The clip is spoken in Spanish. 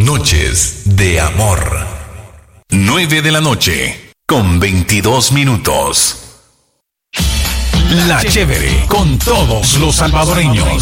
Noches de amor. 9 de la noche, con 22 minutos. La Chévere, con todos los salvadoreños.